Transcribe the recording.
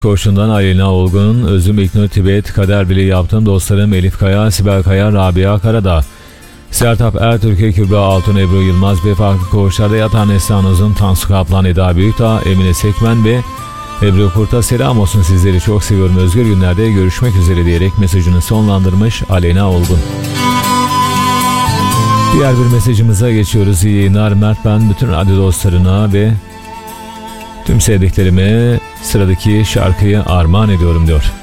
Koçundan Aleyna Olgun, Özüm İlknur Tibet, Kader Birliği yaptığım dostlarım Elif Kaya, Sibel Kaya, Rabia Karadağ, Sertap Ertürk'e, Kübra Altun, Ebru Yılmaz ve farklı koğuşlarda yatan Neslihan Uzun, Tansu Kaplan, Eda Büyükdağ, Emine Sekmen ve Ebru Kurt'a selam olsun, sizleri çok seviyorum, özgür günlerde görüşmek üzere diyerek mesajını sonlandırmış Aleyna Olgun. Diğer bir mesajımıza geçiyoruz. İyi yayınlar Mert, ben bütün radyo dostlarına ve tüm sevdiklerime sıradaki şarkıyı armağan ediyorum diyor.